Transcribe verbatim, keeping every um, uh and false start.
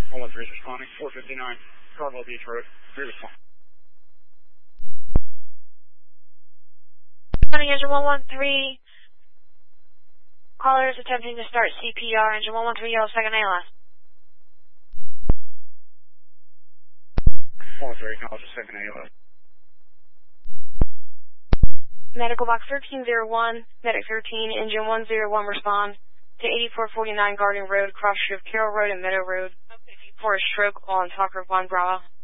one one three is responding. four fifty-nine, Carmel Beach Road. three respond. Engine one one three. Caller is attempting to start C P R. Engine one one three, yellow second A L S. one one three, acknowledge the second A L S. Medical box thirteen oh one, medic thirteen, engine one oh one, respond to eighty-four forty-nine Garden Road, cross street of Carroll Road and Meadow Road for a stroke on Talker one Bravo.